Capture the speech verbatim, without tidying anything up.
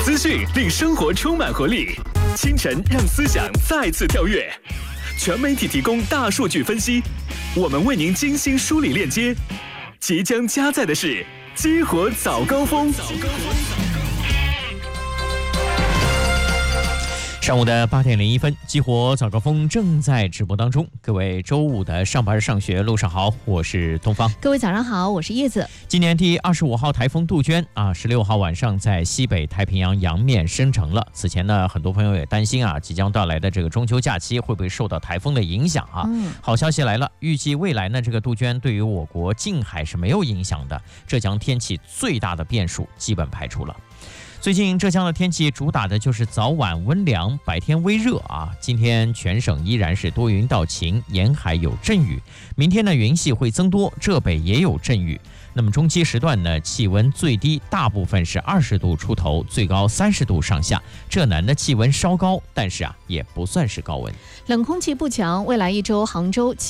资讯令生活充满活力，清晨让思想再次跳跃。全媒体提供大数据分析，我们为您精心梳理链接。即将加载的是激活早高峰。 上午的八点零一分，激活早高峰正在直播当中。各位周五的上班上学路上好，我是东方。 各位早上好，我是叶子。 今年第二十五号台风杜鹃啊，十六号晚上在西北太平洋洋面生成了。此前呢，很多朋友也担心啊，即将到来的这个中秋假期会不会受到台风的影响啊？嗯，好消息来了，预计未来呢，这个杜鹃对于我国近海是没有影响的。浙江天气最大的变数基本排除了。最近浙江的天气主打的就是早晚温凉，白天微热啊。今天全省依然是多云到晴，沿海有阵雨。明天呢，云系会增多，浙北也有阵雨。那么中期时段呢，气温最低大部分是二十度出头，最高三十度上下。浙南的气温稍高，但是啊，也不算是高温。 冷空气不强，未来一周杭州气